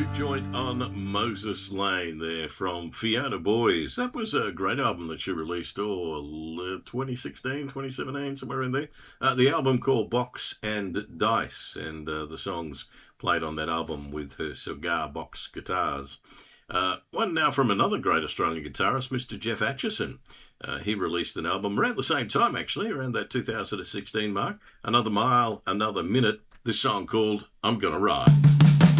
Juke joint on Moses Lane there from Fiona Boys. That was a great album that she released, 2016, 2017, somewhere in there. The album called Box and Dice, and the songs played on that album with her cigar box guitars. One now from another great Australian guitarist, Mr. Jeff Atchison. He released an album around the same time, actually, around that 2016 mark. Another Mile, Another Minute. This song called I'm Gonna Ride.